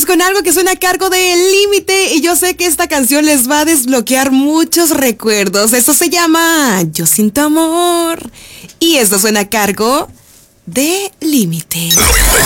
vamos con algo que suena a cargo de Límite y yo sé que esta canción les va a desbloquear muchos recuerdos. Esto se llama Yo Sin Tu Amor y esto suena a cargo de Límite.